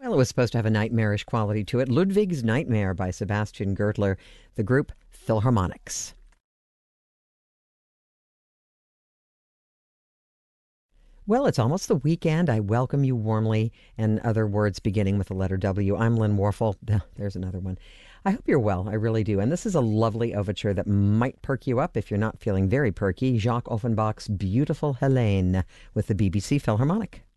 Well, it was supposed to have a nightmarish quality to it. Ludwig's Nightmare by Sebastian Gertler, the group Philharmonics. Well, it's almost the weekend. I welcome you warmly, and other words beginning with the letter W. I'm Lynn Warfel. There's another one. I hope you're well. I really do. And this is a lovely overture that might perk you up if you're not feeling very perky. Jacques Offenbach's Beautiful Helene with the BBC Philharmonic.